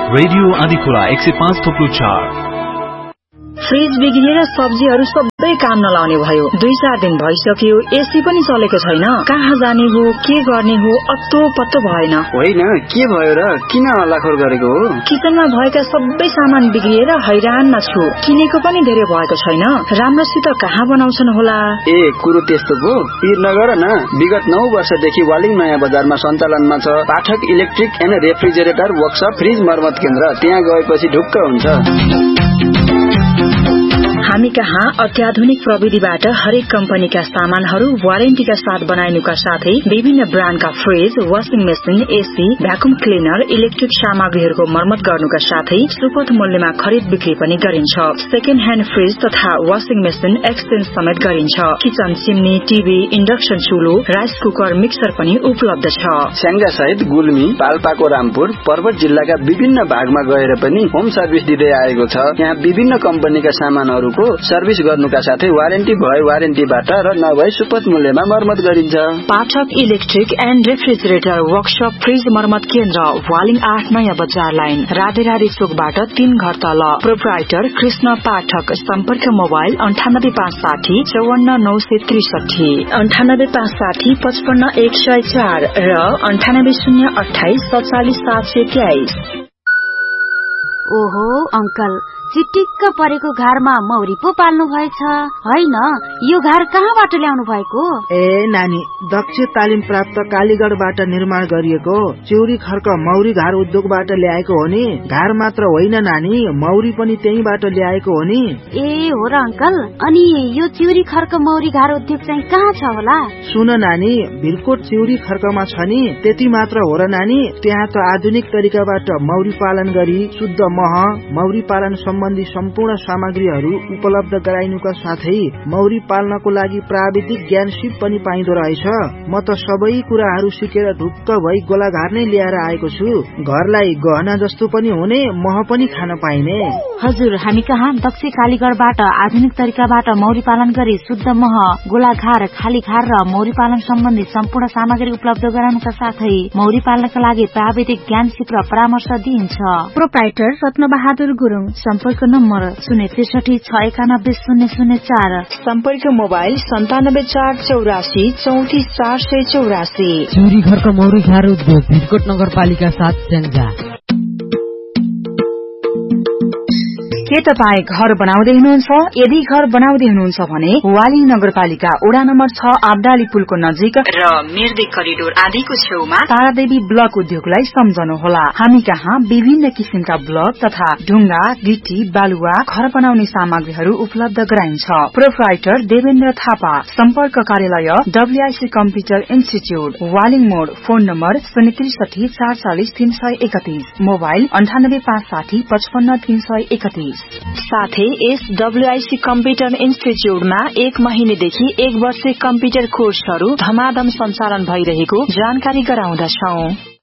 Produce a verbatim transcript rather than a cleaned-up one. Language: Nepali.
रेडियो आदिखोला एक सय पाँच थोप्लो चार। फ्रिज बिग्रिएर सब्जीहरू सबै काम नलाउने भयो। दुई चार दिन भइसक्यो, एसी पनि चलेको छैन। कहाँ जाने हो, के गर्ने हो, अत्तो पत्तो भएन। होइन, के भयो र? किन हल्लाखोर गरेको हो? किचनमा भएका सबै सामान बिग्रिएर हैरान न छु। किनेको पनि धेरै भएको छैन। राम्रोसित कहाँ बनाउँछन् होला? ए, कुरो त्यस्तो पो? पिर नगर न। विगत नौ वर्षदेखि वालिङ नयाँ बजारमा सञ्चालनमा छ पाठक electric and refrigerator workshop fridge मर्मत केन्द्र। त्यहाँ गएपछि ढुक्क हुन्छ। हामी कहाँ अत्याधुनिक प्रविधिबाट हरेक कम्पनीका सामानहरू वारेन्टीका साथ बनाइनुका साथै विभिन्न ब्रान्डका fridge, washing machine, AC, vacuum cleaner, electric सामग्रीहरूको मर्मत गर्नुका साथै सुपथ मूल्यमा खरिद बिक्री पनि गरिन्छ। सेकेन्ड ह्यान्ड फ्रिज तथा वाशिङ मेसिन एक्सचेन्ज समेत गरिन्छ। Kitchen chimney, TV, induction चुलो, rice cooker, mixer पनि उपलब्ध छ। स्याङ्जा सहित गुल्मी, पाल्पाको रामपुर, पर्वत जिल्लाका विभिन्न भागमा गएर पनि होम सर्भिस दिँदै आएको छ। यहाँ विभिन्न कम्पनीका सामानहरू सर्भिस गर्नुका साथै वारेन्टी भए वारेन्टीबाट र नभए सुपथ मूल्यमा मर्मत गरिन्छ। पाठक electric and refrigerator workshop fridge मर्मत केन्द्र, वालिङ आठ नयाँ बजार लाइन, राधेराधे चोकबाट तीन घर तल। प्रोप्राइटर कृष्ण पाठक। सम्पर्क मोबाइल अन्ठानब्बे पाँच साठी चौवन्न नौ सय त्रिसठी, अन्ठानब्बे पाँच साठी पचपन्न एक सय चार र अन्ठानब्बे शून्य अठाइस सत्तालिस सात सय तेइस। ओहो अंकल, चिटिक्क परेको घरमा मौरी पो पाल्नु भएछ होइन? यो घर कहाँबाट ल्याउनु भएको? ए नानी, दक्ष तालिम प्राप्त कालीगढबाट निर्माण गरिएको चिउरी खर्क मौरी घर उद्योगबाट ल्याएको हो नि। घर मात्र होइन नानी, मौरी पनि त्यहीबाट ल्याएको हो नि। ए हो र अंकल, अनि यो चिउरी खर्क मौरी घर उद्योग चाहिँ कहाँ छ होला? सुन नानी, भिरकोट चिउरी खर्कमा छ नि। त्यति मात्र हो र नानी, त्यहाँ त आधुनिक तरिकाबाट मौरी पालन गरी शुद्ध मह, मौरी पालन सम्बन्धी सम्पूर्ण सामग्रीहरू उपलब्ध गराइनुका साथै मौरी पाल्नको लागि प्राविधिक ज्ञान सिप पनि पाइदो रहेछ। म त सबै कुराहरू सिकेर ढुक्क भई गोलाघार नै ल्याएर आएको छु। घरलाई गहना जस्तो पनि हुने, मह पनि खान पाइने। हजुर, हामी कहाँ दक्ष कालीगढबाट आधुनिक तरिकाबाट मौरी पालन गरी शुद्ध मह, गोलाघार, खालीघार र मौरी पालन सम्बन्धी सम्पूर्ण सामग्री उपलब्ध गराउनुका साथै मौरी पाल्नका लागि प्राविधिक ज्ञान सिप र परामर्श दिइन्छ। प्रोप्राइटर रत्न बहादुर गुरुङ। सम्पर्क नम्बर शून्य त्रिसठी छ एकानब्बे शून्य शून्य चार। सम्पर्क मोबाइल सन्तानब्बे चार चौरासी चौतिस चार सय चौरासी। चिउरी घरको मौरी घर उद्योग, भिरकोट नगरपालिका साथ स्याङ्जा। के तपाईँ घर बनाउँदै हुनुहुन्छ? यदि घर बनाउँदै हुनुहुन्छ भने वालिङ नगरपालिका वडा नम्बर छ आब्दाली पुलको नजिक र मिर्दी करिडोर आदिको छेउमा तारादेवी ब्लक उद्योगलाई सम्झनुहोला। हामी कहाँ विभिन्न किसिमका ब्लक तथा ढुङ्गा, गिटी, बालुवा, घर बनाउने सामग्रीहरू उपलब्ध गराइन्छ। प्रोप्राइटर देवेन्द्र थापा। सम्पर्क कार्यालय डब्ल्यूआईसी कम्प्युटर इन्स्टिच्यूट, वालिङ मोड। फोन नम्बर शून्य त्रिसठी चार चालिस तीन सय एकतीस, मोबाइल अन्ठानब्बे पाँच साठी पचपन्न तीन सय एकतीस। साथै यस डब्ल्यूआईसी कम्प्युटर इन्स्टिच्यूटमा एक महिनेदेखि एक वर्ष कम्प्युटर कोर्सहरू धमाधम सञ्चालन भइरहेको जानकारी गराउँदछौं।